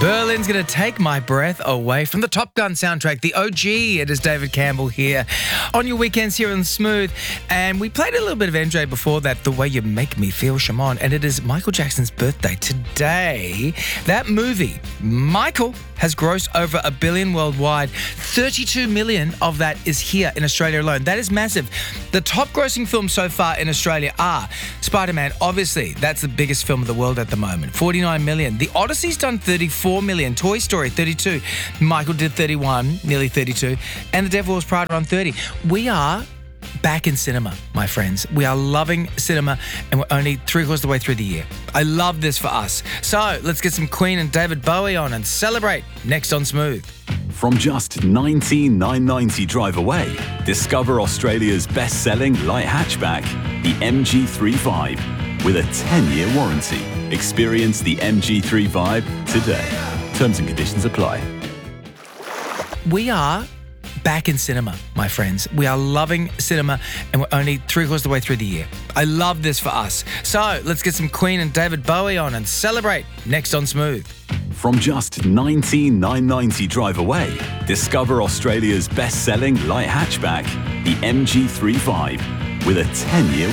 Berlin's going to take my breath away from the Top Gun soundtrack, the OG. It is David Campbell here on your weekends here on Smooth. And we played a little bit of MJ before that, The Way You Make Me Feel, Shimon. And it is Michael Jackson's birthday today. That movie, Michael, has grossed over $1 billion worldwide. 32 million of that is here in Australia alone. That is massive. The top grossing films so far in Australia are Spider-Man, obviously. That's the biggest film of the world at the moment. 49 million. The Odyssey's done 34 million. Toy Story, 32. Michael did 31, nearly 32. And The Devil Wears Prada on 30. We are back in cinema, my friends. We are loving cinema, and we're only 3/4 of the way through the year. I love this for us. So let's get some Queen and David Bowie on and celebrate next on Smooth. From just $19,990 drive away, discover Australia's best-selling light hatchback, the MG3 Vibe, with a 10-year warranty. Experience the MG3 Vibe today. Terms and conditions apply. We are back in cinema, my friends. We are loving cinema, and we're only 3/4 of the way through the year. I love this for us. So let's get some Queen and David Bowie on and celebrate next on Smooth. From just $19,990 drive away, discover Australia's best-selling light hatchback, the MG3 Vibe, with a 10-year